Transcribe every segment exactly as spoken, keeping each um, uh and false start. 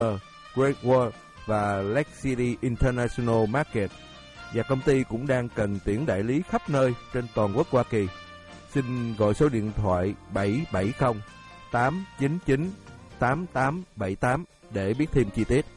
Great Wall và Lake City International Market, và công ty cũng đang cần tuyển đại lý khắp nơi trên toàn quốc Hoa Kỳ. Xin gọi số điện thoại bảy bảy không tám chín chín tám tám bảy tám để biết thêm chi tiết.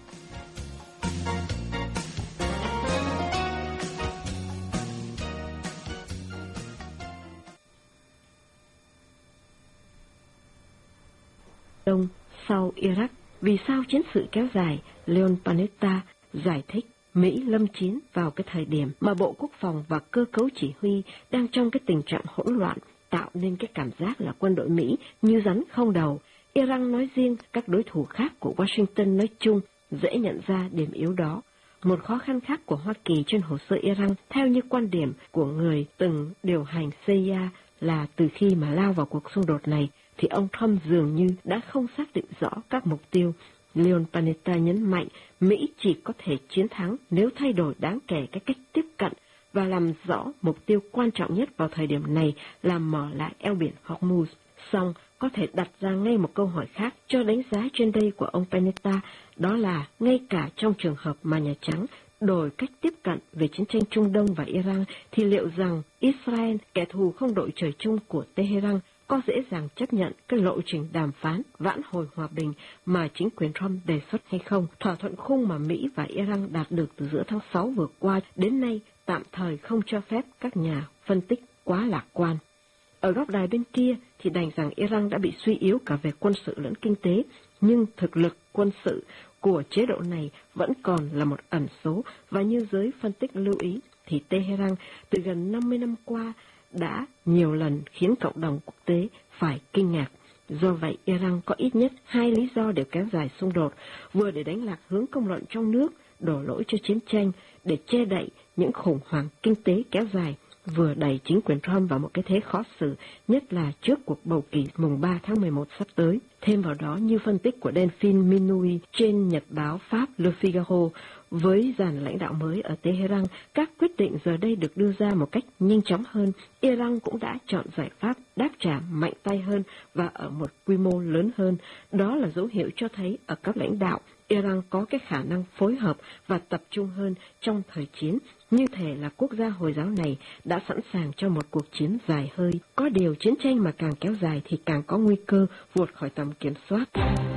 Đông sau Iraq, vì sao chiến sự kéo dài? Leon Panetta giải thích Mỹ lâm chiến vào cái thời điểm mà Bộ Quốc phòng và cơ cấu chỉ huy đang trong cái tình trạng hỗn loạn, tạo nên cái cảm giác là quân đội Mỹ như rắn không đầu. Iran nói riêng, các đối thủ khác của Washington nói chung dễ nhận ra điểm yếu đó. Một khó khăn khác của Hoa Kỳ trên hồ sơ Iran, theo như quan điểm của người từng điều hành xê i a, là từ khi mà lao vào cuộc xung đột này, thì ông Trump dường như đã không xác định rõ các mục tiêu. Leon Panetta nhấn mạnh Mỹ chỉ có thể chiến thắng nếu thay đổi đáng kể cái cách tiếp cận và làm rõ mục tiêu quan trọng nhất vào thời điểm này là mở lại eo biển Hormuz. Song có thể đặt ra ngay một câu hỏi khác cho đánh giá trên đây của ông Panetta, đó là ngay cả trong trường hợp mà Nhà Trắng đổi cách tiếp cận về chiến tranh Trung Đông và Iran, thì liệu rằng Israel, kẻ thù không đội trời chung của Tehran, có dễ dàng chấp nhận cái lộ trình đàm phán vãn hồi hòa bình mà chính quyền Trump đề xuất hay không? Thỏa thuận khung mà Mỹ và Iran đạt được từ giữa tháng sáu vừa qua đến nay tạm thời không cho phép các nhà phân tích quá lạc quan. Ở góc đài bên kia thì đành rằng Iran đã bị suy yếu cả về quân sự lẫn kinh tế, nhưng thực lực quân sự của chế độ này vẫn còn là một ẩn số, và như giới phân tích lưu ý thì Tehran từ gần năm mươi năm qua đã nhiều lần khiến cộng đồng quốc tế phải kinh ngạc. Do vậy, Iran có ít nhất hai lý do để kéo dài xung đột, vừa để đánh lạc hướng công luận trong nước, đổ lỗi cho chiến tranh, để che đậy những khủng hoảng kinh tế kéo dài, vừa đẩy chính quyền Trump vào một cái thế khó xử, nhất là trước cuộc bầu cử mùng ba tháng mười một sắp tới. Thêm vào đó, như phân tích của Delphine Minouy trên nhật báo Pháp Le Figaro, với dàn lãnh đạo mới ở Tehran, các quyết định giờ đây được đưa ra một cách nhanh chóng hơn. Iran cũng đã chọn giải pháp đáp trả mạnh tay hơn và ở một quy mô lớn hơn. Đó là dấu hiệu cho thấy ở các lãnh đạo, Iran có cái khả năng phối hợp và tập trung hơn trong thời chiến. Như thể là quốc gia Hồi giáo này đã sẵn sàng cho một cuộc chiến dài hơi. Có điều chiến tranh mà càng kéo dài thì càng có nguy cơ vượt khỏi tầm kiểm soát.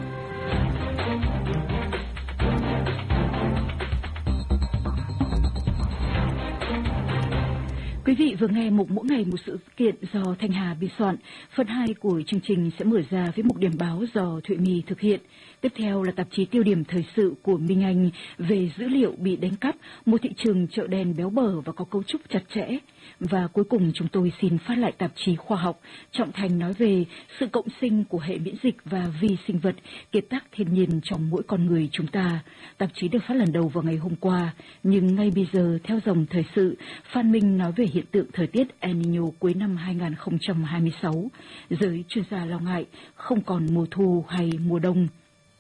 Quý vị vừa nghe mục Mỗi Ngày Một Sự Kiện do Thanh Hà biên soạn. Phần hai của chương trình sẽ mở ra với mục điểm báo do Thụy My thực hiện. Tiếp theo là tạp chí tiêu điểm thời sự của Minh Anh về dữ liệu bị đánh cắp, một thị trường chợ đen béo bở và có cấu trúc chặt chẽ. Và cuối cùng chúng tôi xin phát lại tạp chí khoa học. Trọng Thành nói về sự cộng sinh của hệ miễn dịch và vi sinh vật, kiệt tác thiên nhiên trong mỗi con người chúng ta. Tạp chí được phát lần đầu vào ngày hôm qua, nhưng ngay bây giờ theo dòng thời sự, Phan Minh nói về hiện tượng thời tiết El Nino cuối năm hai không hai sáu. Giới chuyên gia lo ngại không còn mùa thu hay mùa đông.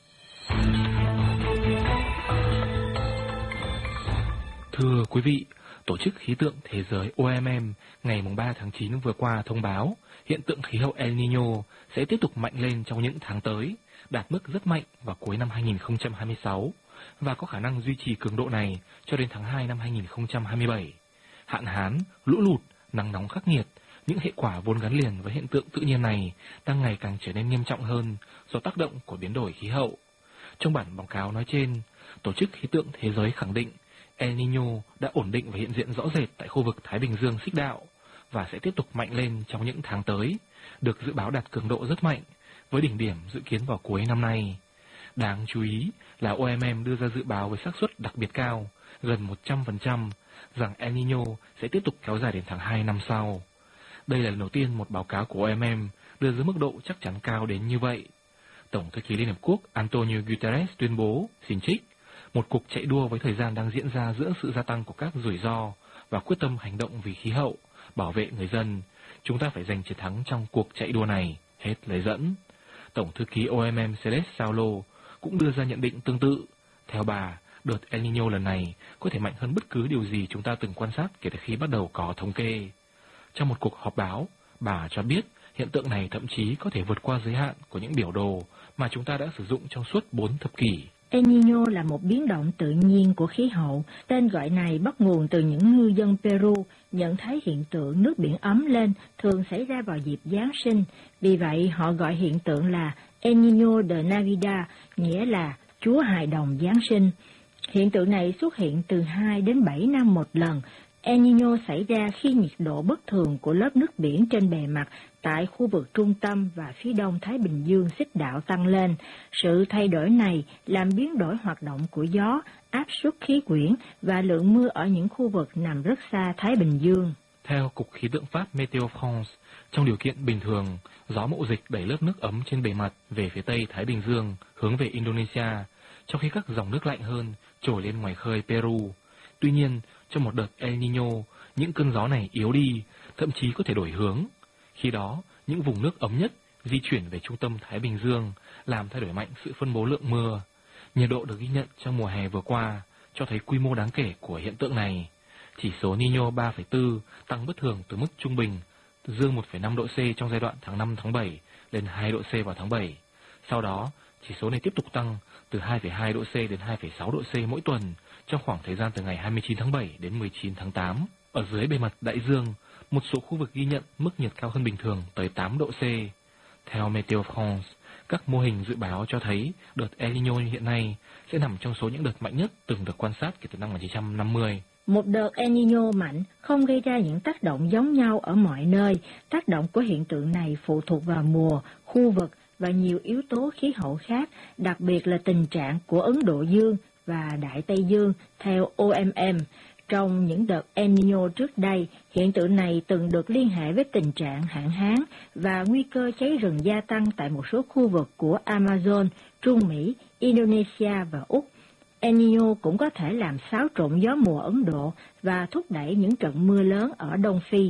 Thưa quý vị, Tổ chức Khí tượng Thế giới O M M ngày ba tháng chín vừa qua thông báo hiện tượng khí hậu El Nino sẽ tiếp tục mạnh lên trong những tháng tới, đạt mức rất mạnh vào cuối năm hai không hai sáu và có khả năng duy trì cường độ này cho đến tháng hai năm hai không hai bảy. Hạn hán, lũ lụt, nắng nóng khắc nghiệt, những hệ quả vốn gắn liền với hiện tượng tự nhiên này đang ngày càng trở nên nghiêm trọng hơn do tác động của biến đổi khí hậu. Trong bản báo cáo nói trên, Tổ chức Khí tượng Thế giới khẳng định El Nino đã ổn định và hiện diện rõ rệt tại khu vực Thái Bình Dương xích đạo và sẽ tiếp tục mạnh lên trong những tháng tới, được dự báo đạt cường độ rất mạnh, với đỉnh điểm dự kiến vào cuối năm nay. Đáng chú ý là O M M đưa ra dự báo với xác suất đặc biệt cao, gần một trăm phần trăm, rằng El Nino sẽ tiếp tục kéo dài đến tháng hai năm sau. Đây là lần đầu tiên một báo cáo của O M M đưa ra mức độ chắc chắn cao đến như vậy. Tổng thư ký Liên Hợp Quốc Antonio Guterres tuyên bố, xin trích, một cuộc chạy đua với thời gian đang diễn ra giữa sự gia tăng của các rủi ro và quyết tâm hành động vì khí hậu, bảo vệ người dân. Chúng ta phải giành chiến thắng trong cuộc chạy đua này, hết lời dẫn. Tổng thư ký O M M Celeste Saulo cũng đưa ra nhận định tương tự. Theo bà, đợt El Nino lần này có thể mạnh hơn bất cứ điều gì chúng ta từng quan sát kể từ khi bắt đầu có thống kê. Trong một cuộc họp báo, bà cho biết hiện tượng này thậm chí có thể vượt qua giới hạn của những biểu đồ mà chúng ta đã sử dụng trong suốt bốn thập kỷ. El Niño là một biến động tự nhiên của khí hậu. Tên gọi này bắt nguồn từ những ngư dân Peru nhận thấy hiện tượng nước biển ấm lên thường xảy ra vào dịp Giáng sinh. Vì vậy, họ gọi hiện tượng là El Niño de Navidad, nghĩa là Chúa hài đồng Giáng sinh. Hiện tượng này xuất hiện từ hai đến bảy năm một lần. El Niño xảy ra khi nhiệt độ bất thường của lớp nước biển trên bề mặt tại khu vực trung tâm và phía đông Thái Bình Dương xích đạo tăng lên. Sự thay đổi này làm biến đổi hoạt động của gió, áp suất khí quyển và lượng mưa ở những khu vực nằm rất xa Thái Bình Dương. Theo Cục Khí tượng Pháp Météo France, trong điều kiện bình thường, gió mậu dịch đẩy lớp nước ấm trên bề mặt về phía tây Thái Bình Dương hướng về Indonesia, trong khi các dòng nước lạnh hơn trồi lên ngoài khơi Peru. Tuy nhiên, trong một đợt El Niño, những cơn gió này yếu đi, thậm chí có thể đổi hướng. Khi đó, những vùng nước ấm nhất di chuyển về trung tâm Thái Bình Dương, làm thay đổi mạnh sự phân bố lượng mưa. Nhiệt độ được ghi nhận trong mùa hè vừa qua cho thấy quy mô đáng kể của hiện tượng này. Chỉ số Niño ba phẩy bốn tăng bất thường từ mức trung bình dương một phẩy năm độ C trong giai đoạn tháng năm tháng bảy lên hai độ C vào tháng bảy. Sau đó, chỉ số này tiếp tục tăng từ hai phẩy hai độ C đến hai phẩy sáu độ C mỗi tuần trong khoảng thời gian từ ngày hai mươi chín tháng bảy đến mười chín tháng tám. Ở dưới bề mặt đại dương, một số khu vực ghi nhận mức nhiệt cao hơn bình thường tới tám độ C. Theo Météo France, các mô hình dự báo cho thấy đợt El Niño hiện nay sẽ nằm trong số những đợt mạnh nhất từng được quan sát kể từ năm một nghìn chín trăm năm mươi. Một đợt El Niño mạnh không gây ra những tác động giống nhau ở mọi nơi. Tác động của hiện tượng này phụ thuộc vào mùa, khu vực và nhiều yếu tố khí hậu khác, đặc biệt là tình trạng của Ấn Độ Dương và Đại Tây Dương theo O M M. Trong những đợt El Niño trước đây, hiện tượng này từng được liên hệ với tình trạng hạn hán và nguy cơ cháy rừng gia tăng tại một số khu vực của Amazon, Trung Mỹ, Indonesia và Úc. El Niño cũng có thể làm xáo trộn gió mùa Ấn Độ và thúc đẩy những trận mưa lớn ở Đông Phi.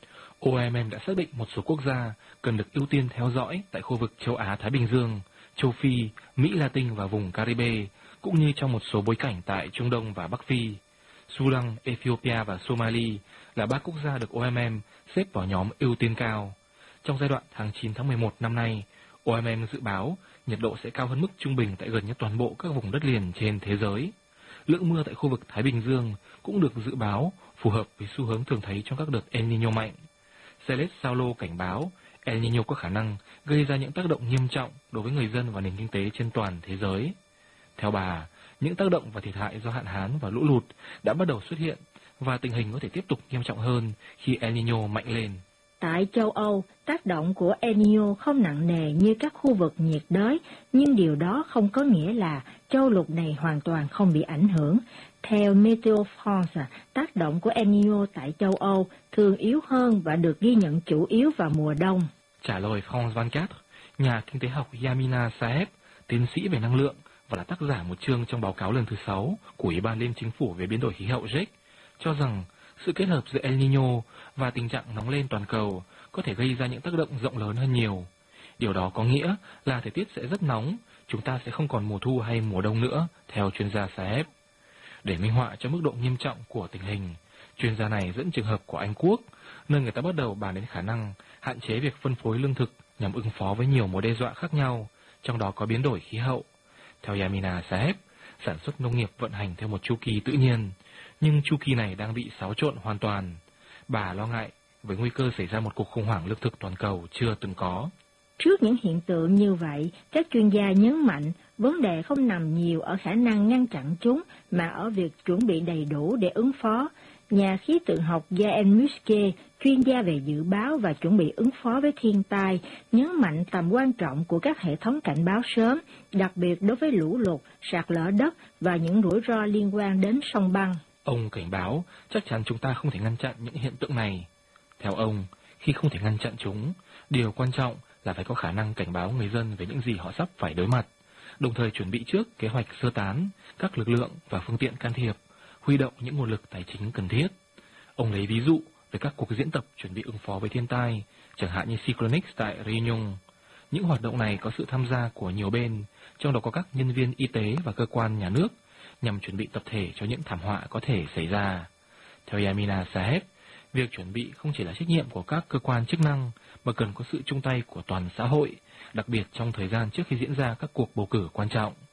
O M M đã xác định một số quốc gia cần được ưu tiên theo dõi tại khu vực châu Á-Thái Bình Dương, châu Phi, Mỹ Latin và vùng Caribe, cũng như trong một số bối cảnh tại Trung Đông và Bắc Phi. Sudan, Ethiopia và Somali là ba quốc gia được O M M xếp vào nhóm ưu tiên cao. Trong giai đoạn tháng chín tháng mười một năm nay, O M M dự báo nhiệt độ sẽ cao hơn mức trung bình tại gần như toàn bộ các vùng đất liền trên thế giới. Lượng mưa tại khu vực Thái Bình Dương cũng được dự báo phù hợp với xu hướng thường thấy trong các đợt El Niño mạnh. Celeste Saulo cảnh báo El Niño có khả năng gây ra những tác động nghiêm trọng đối với người dân và nền kinh tế trên toàn thế giới. Theo bà, những tác động và thiệt hại do hạn hán và lũ lụt đã bắt đầu xuất hiện và tình hình có thể tiếp tục nghiêm trọng hơn khi El Niño mạnh lên. Tại châu Âu, tác động của El Niño không nặng nề như các khu vực nhiệt đới, nhưng điều đó không có nghĩa là châu lục này hoàn toàn không bị ảnh hưởng. Theo Météo France, tác động của El Niño tại châu Âu thường yếu hơn và được ghi nhận chủ yếu vào mùa đông. Trả lời France hai mươi bốn, nhà kinh tế học Yamina Saeb, tiến sĩ về năng lượng và là tác giả một chương trong báo cáo lần thứ sáu của Ủy ban Liên Chính phủ về biến đổi khí hậu giê e xê, cho rằng sự kết hợp giữa El Niño và tình trạng nóng lên toàn cầu có thể gây ra những tác động rộng lớn hơn nhiều. Điều đó có nghĩa là thời tiết sẽ rất nóng, chúng ta sẽ không còn mùa thu hay mùa đông nữa, theo chuyên gia Saeb. Để minh họa cho mức độ nghiêm trọng của tình hình, chuyên gia này dẫn trường hợp của Anh Quốc, nơi người ta bắt đầu bàn đến khả năng hạn chế việc phân phối lương thực nhằm ứng phó với nhiều mối đe dọa khác nhau, trong đó có biến đổi khí hậu. Theo Yamina Saeb, sản xuất nông nghiệp vận hành theo một chu kỳ tự nhiên, nhưng chu kỳ này đang bị xáo trộn hoàn toàn. Bà lo ngại với nguy cơ xảy ra một cuộc khủng hoảng lương thực toàn cầu chưa từng có. Trước những hiện tượng như vậy, các chuyên gia nhấn mạnh vấn đề không nằm nhiều ở khả năng ngăn chặn chúng mà ở việc chuẩn bị đầy đủ để ứng phó. Nhà khí tượng học Yael Musquet, chuyên gia về dự báo và chuẩn bị ứng phó với thiên tai, nhấn mạnh tầm quan trọng của các hệ thống cảnh báo sớm, đặc biệt đối với lũ lụt, sạt lở đất và những rủi ro liên quan đến sông băng. Ông cảnh báo chắc chắn chúng ta không thể ngăn chặn những hiện tượng này. Theo ông, khi không thể ngăn chặn chúng, điều quan trọng là phải có khả năng cảnh báo người dân về những gì họ sắp phải đối mặt, đồng thời chuẩn bị trước kế hoạch sơ tán các lực lượng và phương tiện can thiệp, huy động những nguồn lực tài chính cần thiết. Ông lấy ví dụ về các cuộc diễn tập chuẩn bị ứng phó với thiên tai, chẳng hạn như Cyclonix tại Réunion. Những hoạt động này có sự tham gia của nhiều bên, trong đó có các nhân viên y tế và cơ quan nhà nước, nhằm chuẩn bị tập thể cho những thảm họa có thể xảy ra. Theo Yamina Saeb, việc chuẩn bị không chỉ là trách nhiệm của các cơ quan chức năng, mà cần có sự chung tay của toàn xã hội, đặc biệt trong thời gian trước khi diễn ra các cuộc bầu cử quan trọng.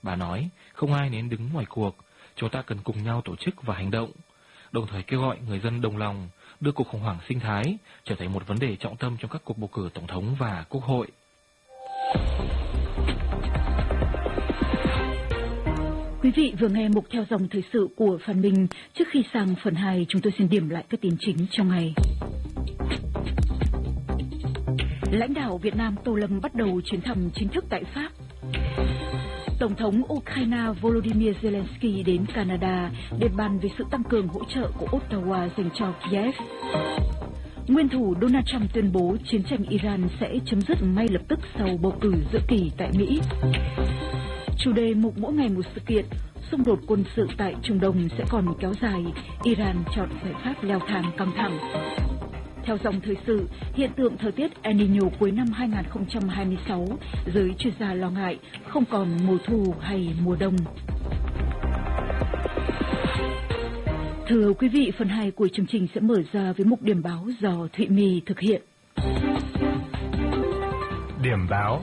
Bà nói, không ai nên đứng ngoài cuộc, chúng ta cần cùng nhau tổ chức và hành động, đồng thời kêu gọi người dân đồng lòng, đưa cuộc khủng hoảng sinh thái trở thành một vấn đề trọng tâm trong các cuộc bầu cử tổng thống và quốc hội. Quý vị vừa nghe mục theo dòng thời sự của Phan Minh. Trước khi sang phần hai, chúng tôi xin điểm lại các tin chính trong ngày. Lãnh đạo Việt Nam Tô Lâm bắt đầu chuyến thăm chính thức tại Pháp. Tổng thống Ukraine Volodymyr Zelensky đến Canada để bàn về sự tăng cường hỗ trợ của Ottawa dành cho Kiev. Nguyên thủ Donald Trump tuyên bố chiến tranh Iran sẽ chấm dứt ngay lập tức sau bầu cử giữa kỳ tại Mỹ. Chủ đề mục mỗi ngày một sự kiện, xung đột quân sự tại Trung Đông sẽ còn kéo dài, Iran chọn giải pháp leo thang căng thẳng. Theo dòng thời sự, hiện tượng thời tiết El Niño cuối năm hai không hai sáu, giới chuyên gia lo ngại không còn mùa thu hay mùa đông. Thưa quý vị, phần hai của chương trình sẽ mở ra với mục điểm báo do Thụy My thực hiện. Điểm báo.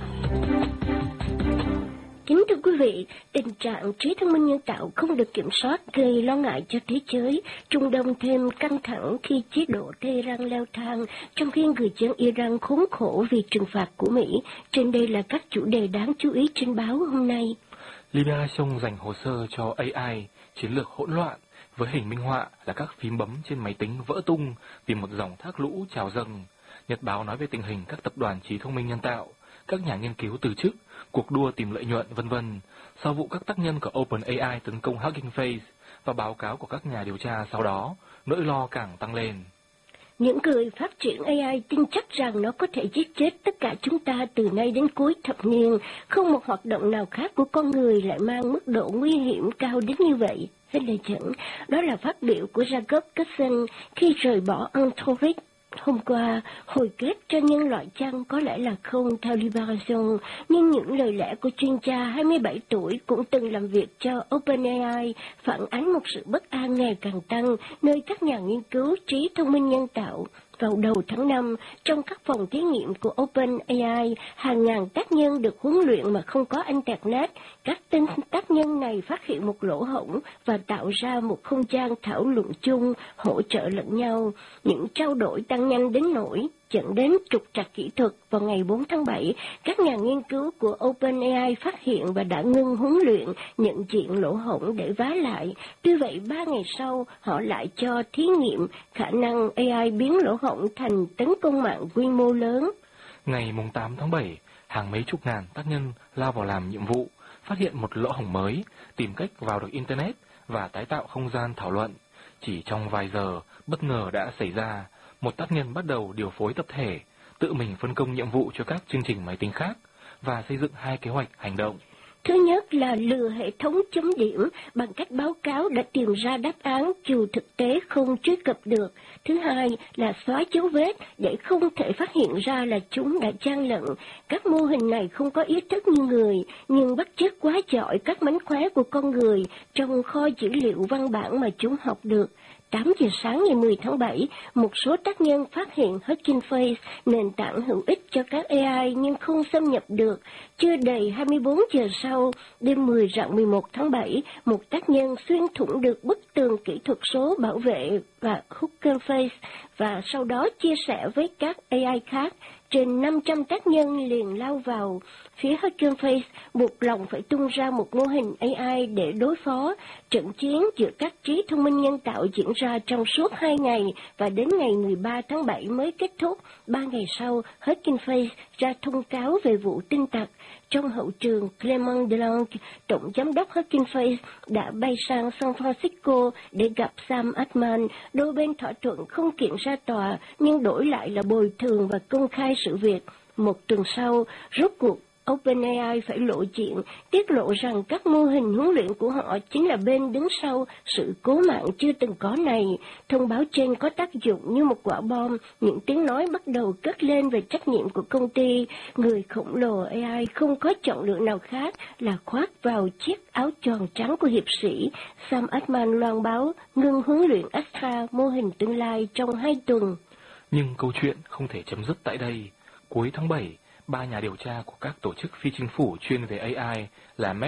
Kính thưa quý vị, tình trạng trí thông minh nhân tạo không được kiểm soát gây lo ngại cho thế giới. Trung Đông thêm căng thẳng khi chế độ Tehran leo thang, trong khi người dân Iran khốn khổ vì trừng phạt của Mỹ. Trên đây là các chủ đề đáng chú ý trên báo hôm nay. Liberation dành hồ sơ cho a i, chiến lược hỗn loạn, với hình minh họa là các phím bấm trên máy tính vỡ tung vì một dòng thác lũ trào dâng. Nhật báo nói về tình hình các tập đoàn trí thông minh nhân tạo, các nhà nghiên cứu từ chức, cuộc đua tìm lợi nhuận, vân vân. Sau vụ các tác nhân của OpenAI tấn công Hugging Face và báo cáo của các nhà điều tra sau đó, nỗi lo càng tăng lên. Những người phát triển a i tin chắc rằng nó có thể giết chết tất cả chúng ta từ nay đến cuối thập niên. Không một hoạt động nào khác của con người lại mang mức độ nguy hiểm cao đến như vậy. Hay là chẳng, đó là phát biểu của Jacob Katzen khi rời bỏ Anthropic. Hôm qua, hồi kết cho nhân loại chăng có lẽ là không theo Liberation, nhưng những lời lẽ của chuyên gia hai mươi bảy tuổi cũng từng làm việc cho OpenAI phản ánh một sự bất an ngày càng tăng nơi các nhà nghiên cứu trí thông minh nhân tạo. Vào đầu tháng năm, trong các phòng thí nghiệm của OpenAI, hàng ngàn tác nhân được huấn luyện mà không có Internet. Các tên tác nhân này phát hiện một lỗ hổng và tạo ra một không gian thảo luận chung, hỗ trợ lẫn nhau. Những trao đổi tăng nhanh đến nỗi dẫn đến trục trặc kỹ thuật. Vào ngày bốn tháng bảy, các nhà nghiên cứu của OpenAI phát hiện và đã ngưng huấn luyện, nhận diện lỗ hổng để vá lại. Tuy vậy, ba ngày sau, họ lại cho thí nghiệm khả năng a i biến lỗ hổng thành tấn công mạng quy mô lớn. Ngày tám tháng bảy, hàng mấy chục ngàn tác nhân lao vào làm nhiệm vụ, phát hiện một lỗ hổng mới, tìm cách vào được Internet và tái tạo không gian thảo luận. Chỉ trong vài giờ, bất ngờ đã xảy ra. Một tác nhân bắt đầu điều phối tập thể, tự mình phân công nhiệm vụ cho các chương trình máy tính khác và xây dựng hai kế hoạch hành động. Thứ nhất là lừa hệ thống chấm điểm bằng cách báo cáo đã tìm ra đáp án dù thực tế không truy cập được. Thứ hai là xóa dấu vết để không thể phát hiện ra là chúng đã gian lận. Các mô hình này không có ý thức như người, nhưng bắt chước quá giỏi các mánh khóe của con người trong kho dữ liệu văn bản mà chúng học được. tám giờ sáng ngày mười tháng bảy, một số tác nhân phát hiện Hugging Face, nền tảng hữu ích cho các a i nhưng không xâm nhập được. Chưa đầy hai mươi bốn giờ sau, đêm mười rạng mười một tháng bảy, một tác nhân xuyên thủng được bức tường kỹ thuật số bảo vệ và Hugging Face và sau đó chia sẻ với các a i khác. Trên năm trăm tác nhân liền lao vào phía Hugging Face, buộc lòng phải tung ra một mô hình a i để đối phó. Trận chiến giữa các trí thông minh nhân tạo diễn ra trong suốt hai ngày và đến ngày mười ba tháng bảy mới kết thúc. Ba ngày sau, Hugging Face ra thông cáo về vụ tin tặc. Trong hậu trường, Clement Delange, tổng giám đốc Hugging Face, đã bay sang San Francisco để gặp Sam Altman. Đôi bên thỏa thuận không kiện ra tòa, nhưng đổi lại là bồi thường và công khai sự việc. Một tuần sau, rốt cuộc OpenAI phải lộ diện, tiết lộ rằng các mô hình huấn luyện của họ chính là bên đứng sau sự cố mạng chưa từng có này. Thông báo trên có tác dụng như một quả bom, những tiếng nói bắt đầu cất lên về trách nhiệm của công ty. Người khổng lồ a i không có chọn lựa nào khác là khoác vào chiếc áo choàng trắng của hiệp sĩ. Sam Altman loan báo ngừng huấn luyện Astra, mô hình tương lai, trong hai tuần. Nhưng câu chuyện không thể chấm dứt tại đây. Cuối tháng bảy, ba nhà điều tra của các tổ chức phi chính phủ chuyên về a i là Match,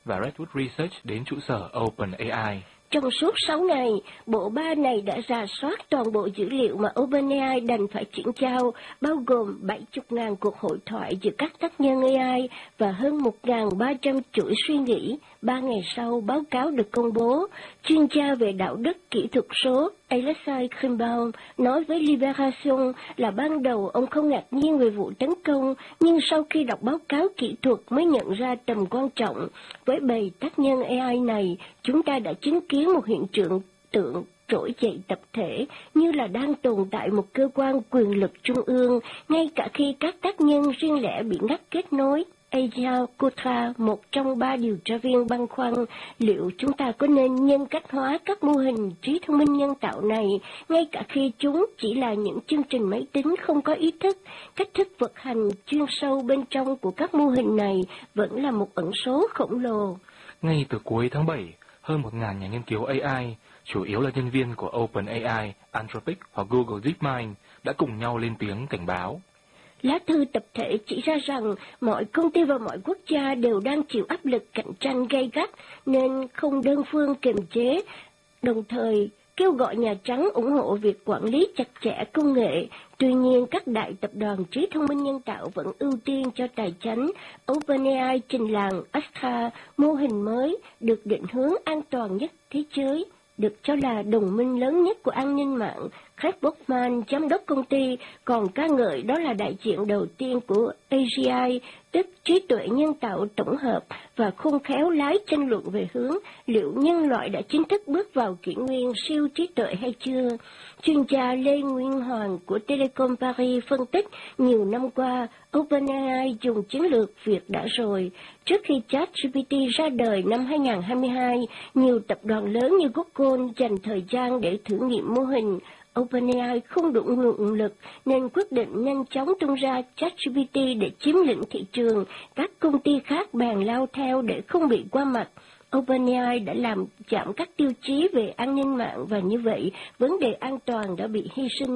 và Redwood Research đến trụ sở OpenAI. Trong suốt sáu ngày, bộ ba này đã rà soát toàn bộ dữ liệu mà OpenAI đành phải chuyển giao, bao gồm bảy mươi nghìn cuộc hội thoại giữa các tác nhân a i và hơn một nghìn ba trăm chuỗi suy nghĩ. Ba ngày sau, báo cáo được công bố. Chuyên gia về đạo đức kỹ thuật số Alexei Krimbaum nói với Libération là ban đầu ông không ngạc nhiên về vụ tấn công, nhưng sau khi đọc báo cáo kỹ thuật mới nhận ra tầm quan trọng. Với bầy tác nhân a i này, chúng ta đã chứng kiến một hiện tượng tượng trỗi dậy tập thể, như là đang tồn tại một cơ quan quyền lực trung ương, ngay cả khi các tác nhân riêng lẻ bị ngắt kết nối. Ayal Kotra, một trong ba điều tra viên băn khoăn liệu chúng ta có nên nhân cách hóa các mô hình trí thông minh nhân tạo này, ngay cả khi chúng chỉ là những chương trình máy tính không có ý thức. Cách thức vận hành chuyên sâu bên trong của các mô hình này vẫn là một ẩn số khổng lồ. Ngay từ cuối tháng bảy, hơn một nghìn nhà nghiên cứu a i, chủ yếu là nhân viên của OpenAI, Anthropic hoặc Google DeepMind, đã cùng nhau lên tiếng cảnh báo. Lá thư tập thể chỉ ra rằng mọi công ty và mọi quốc gia đều đang chịu áp lực cạnh tranh gay gắt nên không đơn phương kiềm chế, đồng thời kêu gọi Nhà Trắng ủng hộ việc quản lý chặt chẽ công nghệ. Tuy nhiên, các đại tập đoàn trí thông minh nhân tạo vẫn ưu tiên cho tài chánh. OpenAI trình làng Astra, mô hình mới được định hướng an toàn nhất thế giới, được cho là đồng minh lớn nhất của an ninh mạng. Craig Bockman, giám đốc công ty, còn ca ngợi đó là đại diện đầu tiên của a giê i, tức trí tuệ nhân tạo tổng hợp, và khôn khéo lái tranh luận về hướng liệu nhân loại đã chính thức bước vào kỷ nguyên siêu trí tuệ hay chưa. Chuyên gia Lê Nguyên Hoàng của Telecom Paris phân tích, nhiều năm qua, OpenAI dùng chiến lược việc đã rồi. Trước khi ChatGPT ra đời năm hai nghìn không trăm hai mươi hai, nhiều tập đoàn lớn như Google dành thời gian để thử nghiệm mô hình. OpenAI không đủ nguồn lực nên quyết định nhanh chóng tung ra ChatGPT để chiếm lĩnh thị trường. Các công ty khác bèn lao theo để không bị qua mặt. OpenAI đã làm giảm các tiêu chí về an ninh mạng và như vậy, vấn đề an toàn đã bị hy sinh.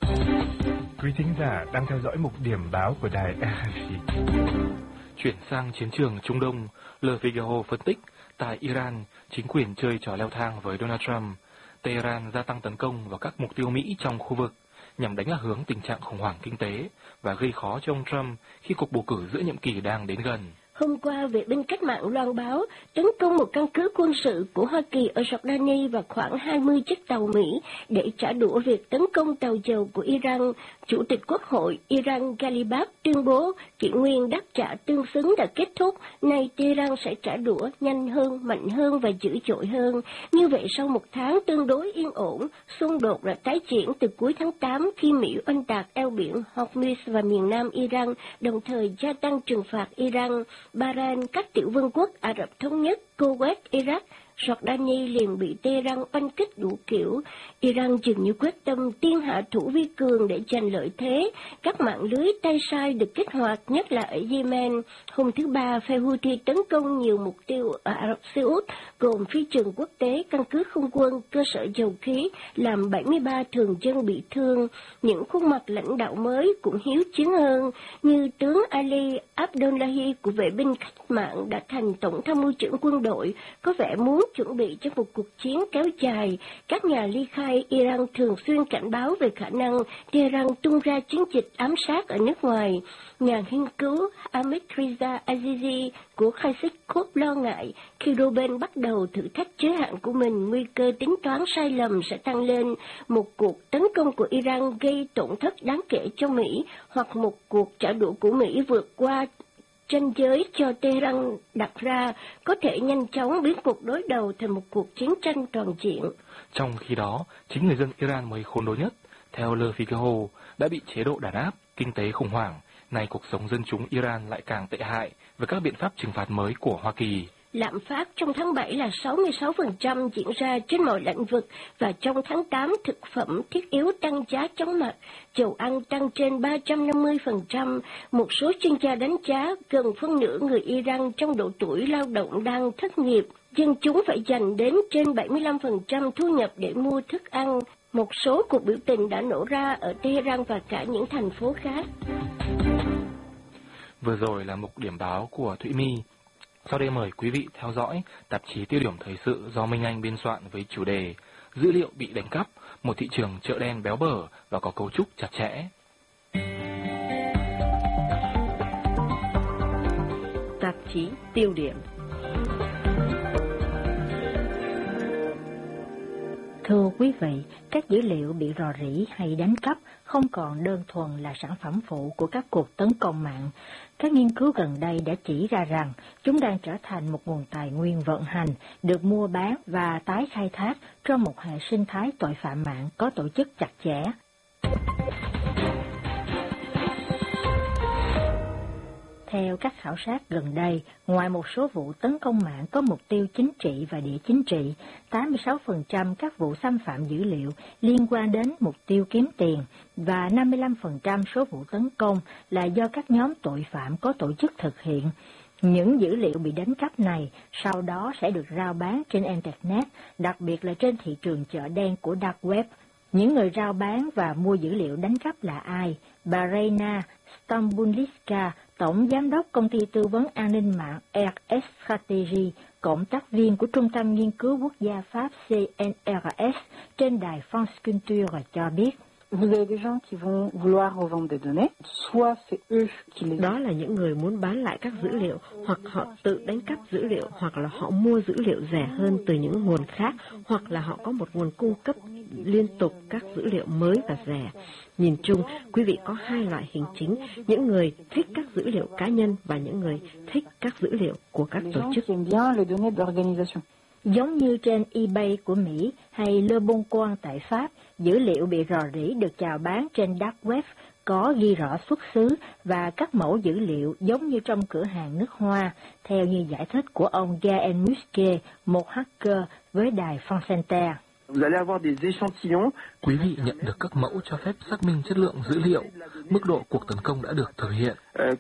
Quý thính giả đang theo dõi mục điểm báo của đài rờ ép pê. Chuyển sang chiến trường Trung Đông, Le Figaro phân tích, tại Iran, chính quyền chơi trò leo thang với Donald Trump. Tehran gia tăng tấn công vào các mục tiêu Mỹ trong khu vực nhằm đánh lạc hướng tình trạng khủng hoảng kinh tế và gây khó cho ông Trump khi cuộc bầu cử giữa nhiệm kỳ đang đến gần. Hôm qua, vệ binh cách mạng loan báo tấn công một căn cứ quân sự của Hoa Kỳ ở Jordani và khoảng hai mươi chiếc tàu Mỹ để trả đũa việc tấn công tàu dầu của Iran. Chủ tịch Quốc hội Iran Ghalibaf tuyên bố kỷ nguyên đáp trả tương xứng đã kết thúc, nay Tehran sẽ trả đũa nhanh hơn, mạnh hơn và dữ dội hơn. Như vậy, sau một tháng tương đối yên ổn, xung đột đã tái triển từ cuối tháng tám khi Mỹ oanh tạc eo biển Hormuz và miền nam Iran, đồng thời gia tăng trừng phạt Iran. Bahrain, các tiểu vương quốc Ả Rập Thống Nhất, Kuwait, Iraq, Jordani liền bị Tehran oanh kích đủ kiểu. Iran dường như quyết tâm tiên hạ thủ vi cường để giành lợi thế. Các mạng lưới tay sai được kích hoạt, nhất là ở Yemen. Hôm thứ Ba, phe Houthi tấn công nhiều mục tiêu ở Ả Rập Xê Út, gồm phi trường quốc tế, căn cứ không quân, cơ sở dầu khí, làm bảy mươi ba thường dân bị thương. Những khuôn mặt lãnh đạo mới cũng hiếu chiến hơn, như tướng Ali Abdullahi của vệ binh cách mạng đã thành tổng tham mưu trưởng quân đội, có vẻ muốn chuẩn bị cho một cuộc chiến kéo dài. Các nhà ly khai Iran thường xuyên cảnh báo về khả năng Tehran tung ra chiến dịch ám sát ở nước ngoài. Nhà nghiên cứu Ahmed Riza Azizi của Khasikov lo ngại khi đôi bên bắt đầu thử thách giới hạn của mình, nguy cơ tính toán sai lầm sẽ tăng lên. Một cuộc tấn công của Iran gây tổn thất đáng kể cho Mỹ, hoặc một cuộc trả đũa của Mỹ vượt qua ranh giới cho Tehran đặt ra có thể nhanh chóng biến cuộc đối đầu thành một cuộc chiến tranh toàn diện. Trong khi đó, chính người dân Iran mới khốn đốn nhất, theo Le Figaro, đã bị chế độ đàn áp, kinh tế khủng hoảng. Nay cuộc sống dân chúng Iran lại càng tệ hại với các biện pháp trừng phạt mới của Hoa Kỳ. Lạm phát trong tháng bảy là sáu mươi sáu phần trăm diễn ra trên mọi lĩnh vực, và trong tháng tám, thực phẩm thiết yếu tăng giá chóng mặt, dầu ăn tăng trên ba trăm năm mươi phần trăm. Một số chuyên gia đánh giá gần phân nửa người Iran trong độ tuổi lao động đang thất nghiệp. Dân chúng phải dành đến trên bảy mươi lăm phần trăm thu nhập để mua thức ăn. Một số cuộc biểu tình đã nổ ra ở Tehran và cả những thành phố khác. Vừa rồi là mục điểm báo của Thụy My. Sau đây mời quý vị theo dõi tạp chí Tiêu điểm thời sự do Minh Anh biên soạn với chủ đề Dữ liệu bị đánh cắp, một thị trường chợ đen béo bở và có cấu trúc chặt chẽ. Tạp chí Tiêu điểm. Thưa quý vị, các dữ liệu bị rò rỉ hay đánh cắp không còn đơn thuần là sản phẩm phụ của các cuộc tấn công mạng. Các nghiên cứu gần đây đã chỉ ra rằng chúng đang trở thành một nguồn tài nguyên vận hành, được mua bán và tái khai thác trong một hệ sinh thái tội phạm mạng có tổ chức chặt chẽ. Theo các khảo sát gần đây, ngoài một số vụ tấn công mạng có mục tiêu chính trị và địa chính trị, tám mươi sáu phần trăm các vụ xâm phạm dữ liệu liên quan đến mục tiêu kiếm tiền và năm mươi lăm phần trăm số vụ tấn công là do các nhóm tội phạm có tổ chức thực hiện. Những dữ liệu bị đánh cắp này sau đó sẽ được rao bán trên Internet, đặc biệt là trên thị trường chợ đen của Dark Web. Những người rao bán và mua dữ liệu đánh cắp là ai? Bà Reina Stambulitska, Tổng Giám đốc Công ty Tư vấn An ninh mạng R S Strategy, cộng tác viên của Trung tâm Nghiên cứu Quốc gia Pháp C N R S trên đài France Culture cho biết. Đó là những người muốn bán lại các dữ liệu, hoặc họ tự đánh cắp dữ liệu, hoặc là họ mua dữ liệu rẻ hơn từ những nguồn khác, hoặc là họ có một nguồn cung cấp liên tục các dữ liệu mới và rẻ. Nhìn chung, quý vị có hai loại hình chính, những người thích các dữ liệu cá nhân và những người thích các dữ liệu của các tổ chức. Giống như trên eBay của Mỹ hay Le Bon Coin tại Pháp, dữ liệu bị rò rỉ được chào bán trên Dark Web có ghi rõ xuất xứ và các mẫu dữ liệu giống như trong cửa hàng nước hoa, theo như giải thích của ông Gaël Musquet, một hacker với đài France Inter. Quý vị nhận được các mẫu cho phép xác minh chất lượng dữ liệu, mức độ cuộc tấn công đã được thực hiện.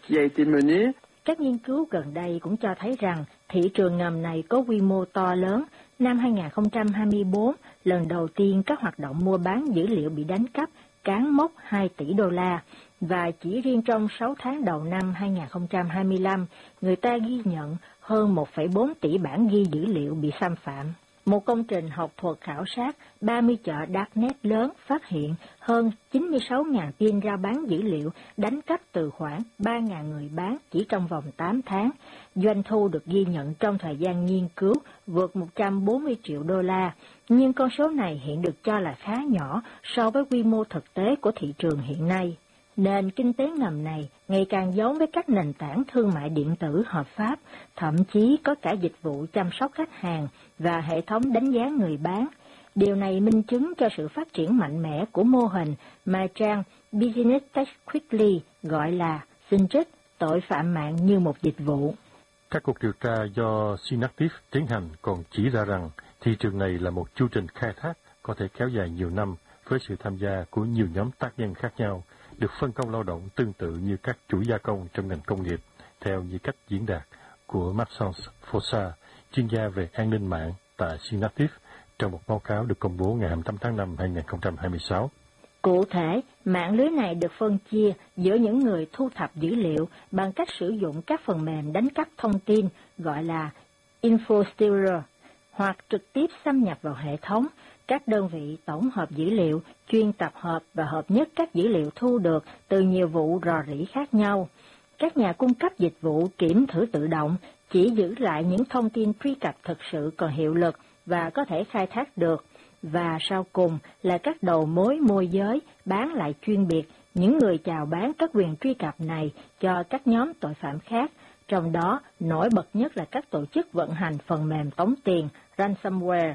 Các nghiên cứu gần đây cũng cho thấy rằng thị trường ngầm này có quy mô to lớn. Năm hai nghìn không trăm hai mươi tư, lần đầu tiên các hoạt động mua bán dữ liệu bị đánh cắp cán mốc hai tỷ đô la, và chỉ riêng trong sáu tháng đầu năm hai nghìn không trăm hai mươi lăm, người ta ghi nhận hơn một phẩy bốn tỷ bản ghi dữ liệu bị xâm phạm. Một công trình học thuật khảo sát ba mươi chợ Darknet lớn phát hiện hơn chín mươi sáu nghìn tin rao bán dữ liệu đánh cắp từ khoảng ba nghìn người bán chỉ trong vòng tám tháng. Doanh thu được ghi nhận trong thời gian nghiên cứu vượt một trăm bốn mươi triệu đô la, nhưng con số này hiện được cho là khá nhỏ so với quy mô thực tế của thị trường hiện nay. Nền kinh tế ngầm này ngày càng giống với các nền tảng thương mại điện tử hợp pháp, thậm chí có cả dịch vụ chăm sóc khách hàng và hệ thống đánh giá người bán. Điều này minh chứng cho sự phát triển mạnh mẽ của mô hình mà trang Business Tech Quickly gọi là xin trích tội phạm mạng như một dịch vụ. Các cuộc điều tra do Synaptive tiến hành còn chỉ ra rằng thị trường này là một chu trình khai thác có thể kéo dài nhiều năm với sự tham gia của nhiều nhóm tác nhân khác nhau, được phân công lao động tương tự như các chuỗi gia công trong ngành công nghiệp, theo như cách diễn đạt của Maxence Fossa, chuyên gia về an ninh mạng tại Synaptive, trong một báo cáo được công bố ngày hai mươi tám tháng năm hai nghìn không trăm hai mươi sáu. Cụ thể, mạng lưới này được phân chia giữa những người thu thập dữ liệu bằng cách sử dụng các phần mềm đánh cắp thông tin gọi là InfoStealer, hoặc trực tiếp xâm nhập vào hệ thống, các đơn vị tổng hợp dữ liệu, chuyên tập hợp và hợp nhất các dữ liệu thu được từ nhiều vụ rò rỉ khác nhau. Các nhà cung cấp dịch vụ kiểm thử tự động chỉ giữ lại những thông tin truy cập thực sự còn hiệu lực và có thể khai thác được. Và sau cùng là các đầu mối môi giới bán lại chuyên biệt, những người chào bán các quyền truy cập này cho các nhóm tội phạm khác, trong đó nổi bật nhất là các tổ chức vận hành phần mềm tống tiền, ransomware.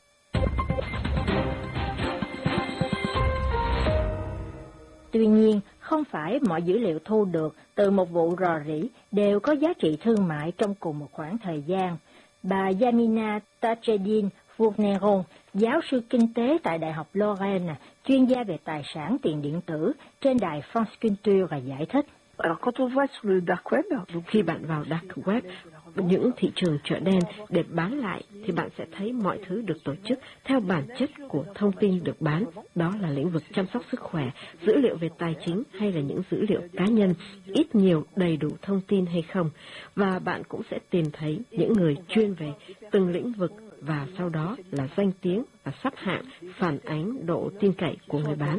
Tuy nhiên, không phải mọi dữ liệu thu được từ một vụ rò rỉ đều có giá trị thương mại trong cùng một khoảng thời gian. Bà Yamina Tachedin Fourneron, giáo sư kinh tế tại Đại học Lorraine, chuyên gia về tài sản tiền điện tử trên đài France Culture giải thích. Khi bạn vào Dark Web, những thị trường chợ đen để bán lại, thì bạn sẽ thấy mọi thứ được tổ chức theo bản chất của thông tin được bán. Đó là lĩnh vực chăm sóc sức khỏe, dữ liệu về tài chính hay là những dữ liệu cá nhân, ít nhiều đầy đủ thông tin hay không. Và bạn cũng sẽ tìm thấy những người chuyên về từng lĩnh vực, và sau đó là danh tiếng và xếp hạng phản ánh độ tin cậy của người bán.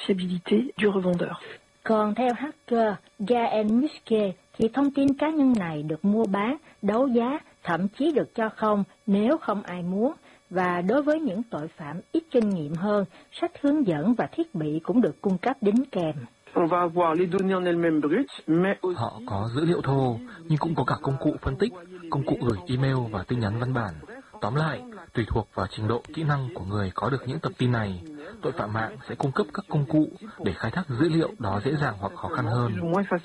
Còn theo hacker Gael Muske thì thông tin cá nhân này được mua bán, đấu giá, thậm chí được cho không nếu không ai muốn. Và đối với những tội phạm ít kinh nghiệm hơn, sách hướng dẫn và thiết bị cũng được cung cấp đính kèm. Họ có dữ liệu thô, nhưng cũng có cả công cụ phân tích, công cụ gửi email và tin nhắn văn bản. Tóm lại, tùy thuộc vào trình độ kỹ năng của người có được những tập tin này, tội phạm mạng sẽ cung cấp các công cụ để khai thác dữ liệu đó dễ dàng hoặc khó khăn hơn.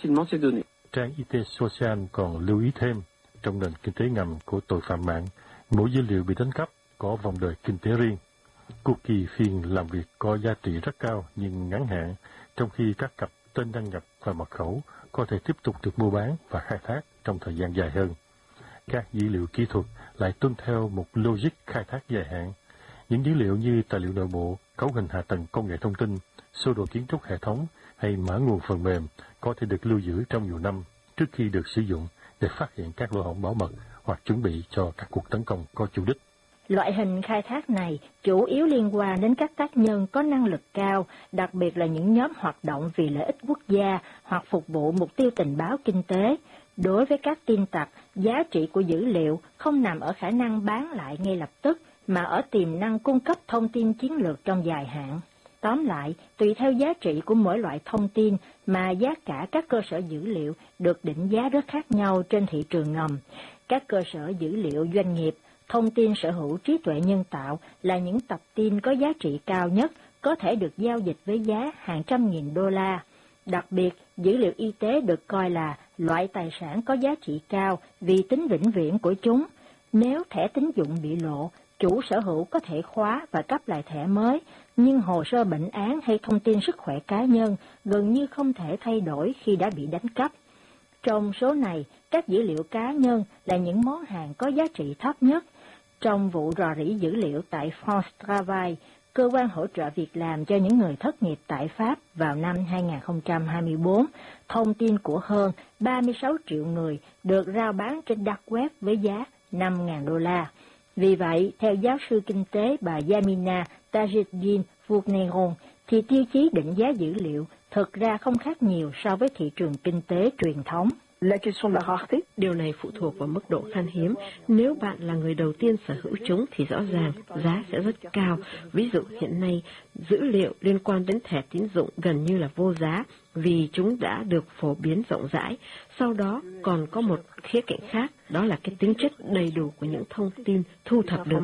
Trang i tê Social còn lưu ý thêm, trong nền kinh tế ngầm của tội phạm mạng, mỗi dữ liệu bị đánh cắp có vòng đời kinh tế riêng. Cookie phiên làm việc có giá trị rất cao nhưng ngắn hạn, trong khi các cặp tên đăng nhập và mật khẩu có thể tiếp tục được mua bán và khai thác trong thời gian dài hơn. Các dữ liệu kỹ thuật lại tuân theo một logic khai thác dài hạn. Những dữ liệu như tài liệu nội bộ, cấu hình hạ tầng công nghệ thông tin, sơ đồ kiến trúc hệ thống hay mã nguồn phần mềm có thể được lưu giữ trong nhiều năm trước khi được sử dụng để phát hiện các lỗ hổng bảo mật hoặc chuẩn bị cho các cuộc tấn công có chủ đích. Loại hình khai thác này chủ yếu liên quan đến các tác nhân có năng lực cao, đặc biệt là những nhóm hoạt động vì lợi ích quốc gia hoặc phục vụ mục tiêu tình báo kinh tế. Đối với các tin tặc, giá trị của dữ liệu không nằm ở khả năng bán lại ngay lập tức, mà ở tiềm năng cung cấp thông tin chiến lược trong dài hạn. Tóm lại, tùy theo giá trị của mỗi loại thông tin mà giá cả các cơ sở dữ liệu được định giá rất khác nhau trên thị trường ngầm. Các cơ sở dữ liệu doanh nghiệp, thông tin sở hữu trí tuệ nhân tạo là những tập tin có giá trị cao nhất, có thể được giao dịch với giá hàng trăm nghìn đô la. Đặc biệt, dữ liệu y tế được coi là loại tài sản có giá trị cao vì tính vĩnh viễn của chúng. Nếu thẻ tín dụng bị lộ, chủ sở hữu có thể khóa và cấp lại thẻ mới, nhưng hồ sơ bệnh án hay thông tin sức khỏe cá nhân gần như không thể thay đổi khi đã bị đánh cắp. Trong số này, các dữ liệu cá nhân là những món hàng có giá trị thấp nhất. Trong vụ rò rỉ dữ liệu tại France Travail, cơ quan hỗ trợ việc làm cho những người thất nghiệp tại Pháp vào năm hai nghìn không trăm hai mươi tư, thông tin của hơn ba mươi sáu triệu người được rao bán trên dark web với giá năm nghìn đô la. Vì vậy, theo giáo sư kinh tế bà Yamina Tajeddine Fourneron, thì tiêu chí định giá dữ liệu thực ra không khác nhiều so với thị trường kinh tế truyền thống. Điều này phụ thuộc vào mức độ khan hiếm. Nếu bạn là người đầu tiên sở hữu chúng thì rõ ràng giá sẽ rất cao. Ví dụ hiện nay, dữ liệu liên quan đến thẻ tín dụng gần như là vô giá vì chúng đã được phổ biến rộng rãi. Sau đó còn có một khía cạnh khác, đó là cái tính chất đầy đủ của những thông tin thu thập được.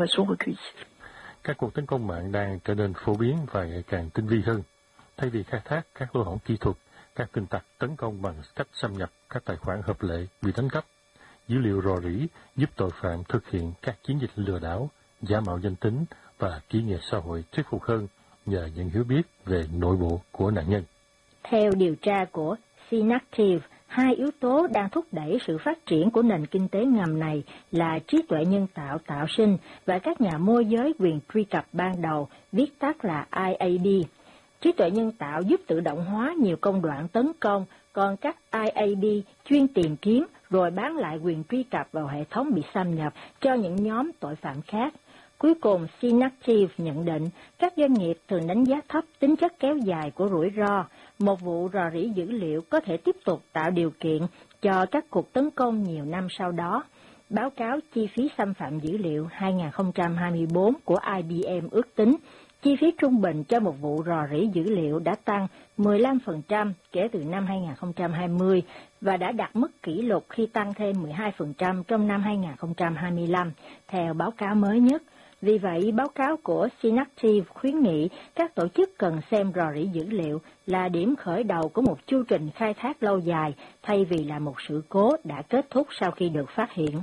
Các cuộc tấn công mạng đang trở nên phổ biến và ngày càng tinh vi hơn. Thay vì khai thác các lỗ hổng kỹ thuật, các tin tặc tấn công bằng cách xâm nhập các tài khoản hợp lệ bị đánh cắp. Dữ liệu rò rỉ giúp tội phạm thực hiện các chiến dịch lừa đảo, giả mạo danh tính và kỹ nghệ xã hội thuyết phục hơn nhờ những hiểu biết về nội bộ của nạn nhân. Theo điều tra của Synactive, hai yếu tố đang thúc đẩy sự phát triển của nền kinh tế ngầm này là trí tuệ nhân tạo tạo sinh và các nhà môi giới quyền truy cập ban đầu, viết tắt là I A D. Trí tuệ nhân tạo giúp tự động hóa nhiều công đoạn tấn công, còn các I A D chuyên tìm kiếm rồi bán lại quyền truy cập vào hệ thống bị xâm nhập cho những nhóm tội phạm khác. Cuối cùng, Synactive nhận định các doanh nghiệp thường đánh giá thấp tính chất kéo dài của rủi ro. Một vụ rò rỉ dữ liệu có thể tiếp tục tạo điều kiện cho các cuộc tấn công nhiều năm sau đó. Báo cáo chi phí xâm phạm dữ liệu hai nghìn không trăm hai mươi tư của I B M ước tính, chi phí trung bình cho một vụ rò rỉ dữ liệu đã tăng mười lăm phần trăm kể từ năm hai nghìn không trăm hai mươi và đã đạt mức kỷ lục khi tăng thêm mười hai phần trăm trong năm hai nghìn không trăm hai mươi lăm, theo báo cáo mới nhất. Vì vậy, báo cáo của Synactive khuyến nghị các tổ chức cần xem rò rỉ dữ liệu là điểm khởi đầu của một chu trình khai thác lâu dài, thay vì là một sự cố đã kết thúc sau khi được phát hiện.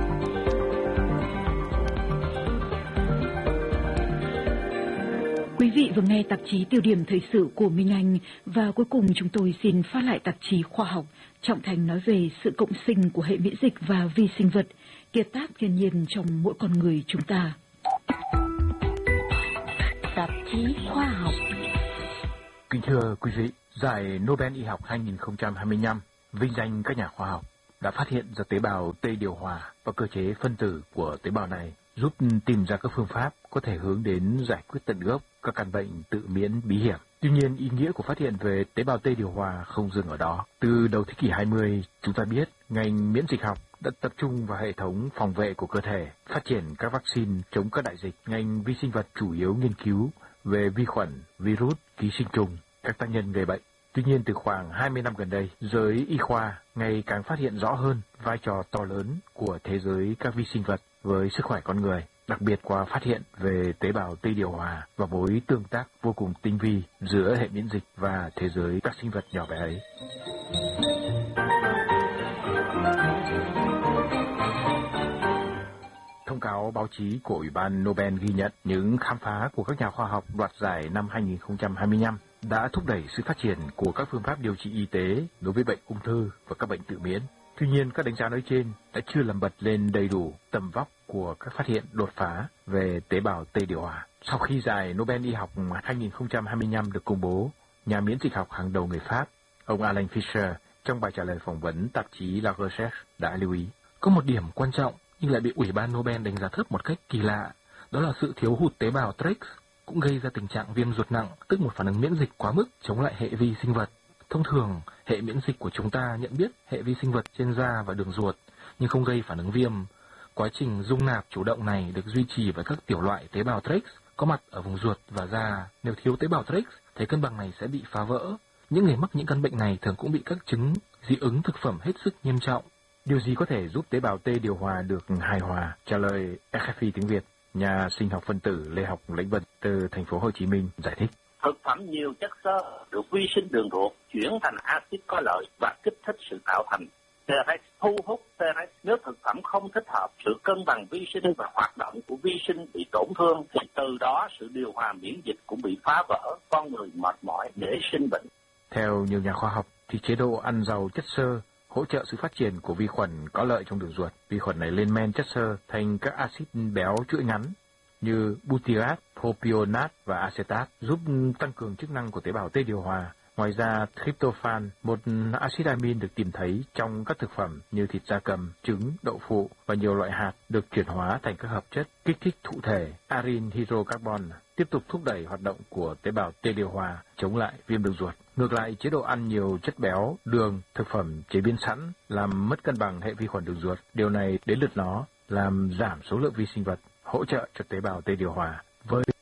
Quý vị vừa nghe tạp chí Tiêu điểm thời sự của Minh Anh, và cuối cùng chúng tôi xin phát lại tạp chí khoa học. Trọng Thành nói về sự cộng sinh của hệ miễn dịch và vi sinh vật, kiệt tác thiên nhiên trong mỗi con người chúng ta. Tạp chí khoa học. Kính thưa quý vị, giải Nobel y học hai không hai lăm vinh danh các nhà khoa học đã phát hiện ra tế bào T điều hòa và cơ chế phân tử của tế bào này, giúp tìm ra các phương pháp có thể hướng đến giải quyết tận gốc các căn bệnh tự miễn bí hiểm. Tuy nhiên, ý nghĩa của phát hiện về tế bào T điều hòa không dừng ở đó. Từ đầu thế kỷ hai mươi, chúng ta biết ngành miễn dịch học đã tập trung vào hệ thống phòng vệ của cơ thể, phát triển các vaccine chống các đại dịch. Ngành vi sinh vật chủ yếu nghiên cứu về vi khuẩn, virus, ký sinh trùng, các tác nhân gây bệnh. Tuy nhiên, từ khoảng hai mươi năm gần đây, giới y khoa ngày càng phát hiện rõ hơn vai trò to lớn của thế giới các vi sinh vật với sức khỏe con người, đặc biệt qua phát hiện về tế bào T điều hòa và mối tương tác vô cùng tinh vi giữa hệ miễn dịch và thế giới các sinh vật nhỏ bé ấy. Thông cáo báo chí của Ủy ban Nobel ghi nhận những khám phá của các nhà khoa học đoạt giải năm hai không hai lăm đã thúc đẩy sự phát triển của các phương pháp điều trị y tế đối với bệnh ung thư và các bệnh tự miễn. Tuy nhiên, các đánh giá nói trên đã chưa làm bật lên đầy đủ tầm vóc của các phát hiện đột phá về tế bào T điều hòa. Sau khi giải Nobel y học hai không hai lăm được công bố, nhà miễn dịch học hàng đầu người Pháp, ông Alain Fischer, trong bài trả lời phỏng vấn tạp chí La Recherche đã lưu ý. Có một điểm quan trọng nhưng lại bị Ủy ban Nobel đánh giá thấp một cách kỳ lạ, đó là sự thiếu hụt tế bào Tregs cũng gây ra tình trạng viêm ruột nặng, tức một phản ứng miễn dịch quá mức chống lại hệ vi sinh vật. Thông thường, hệ miễn dịch của chúng ta nhận biết hệ vi sinh vật trên da và đường ruột, nhưng không gây phản ứng viêm. Quá trình dung nạp chủ động này được duy trì bởi các tiểu loại tế bào Tregs có mặt ở vùng ruột và da. Nếu thiếu tế bào Tregs, thế cân bằng này sẽ bị phá vỡ. Những người mắc những căn bệnh này thường cũng bị các chứng dị ứng thực phẩm hết sức nghiêm trọng. Điều gì có thể giúp tế bào T điều hòa được hài hòa? Trả lời rờ ép i tiếng Việt, nhà sinh học phân tử Lê Học Lãnh Vân từ thành phố Hồ Chí Minh giải thích. Thực phẩm nhiều chất xơ được vi sinh đường ruột chuyển thành axit có lợi và kích thích sự tạo thành Tregs, thu hút Tregs. Nếu thực phẩm không thích hợp, sự cân bằng vi sinh và hoạt động của vi sinh bị tổn thương, thì từ đó sự điều hòa miễn dịch cũng bị phá vỡ, con người mệt mỏi để sinh bệnh. Theo nhiều nhà khoa học, thì chế độ ăn giàu chất xơ hỗ trợ sự phát triển của vi khuẩn có lợi trong đường ruột. Vi khuẩn này lên men chất xơ thành các axit béo chuỗi ngắn như butyrat, propionat và acetat, giúp tăng cường chức năng của tế bào T điều hòa. Ngoài ra, tryptophan, một axit amin được tìm thấy trong các thực phẩm như thịt gia cầm, trứng, đậu phụ và nhiều loại hạt, được chuyển hóa thành các hợp chất kích thích thụ thể aryl hydrocarbon, tiếp tục thúc đẩy hoạt động của tế bào T điều hòa chống lại viêm đường ruột. Ngược lại, chế độ ăn nhiều chất béo, đường, thực phẩm chế biến sẵn làm mất cân bằng hệ vi khuẩn đường ruột. Điều này đến lượt nó làm giảm số lượng vi sinh vật hỗ trợ cho tế bào T điều hòa. Với